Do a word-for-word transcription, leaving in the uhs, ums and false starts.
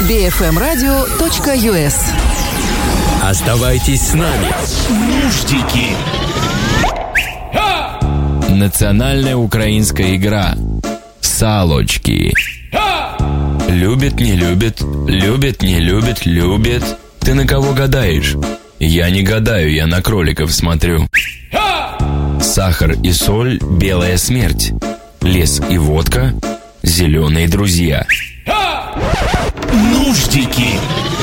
би эф эм радио точка ю эс. Оставайтесь с нами. Нуждики. Национальная украинская игра «Салочки». Любит, не любит, любит, не любит, любит. Ты на кого гадаешь? Я не гадаю, я на кроликов смотрю. Сахар и соль, белая смерть. Лес и водка, зеленые друзья. Нуждики.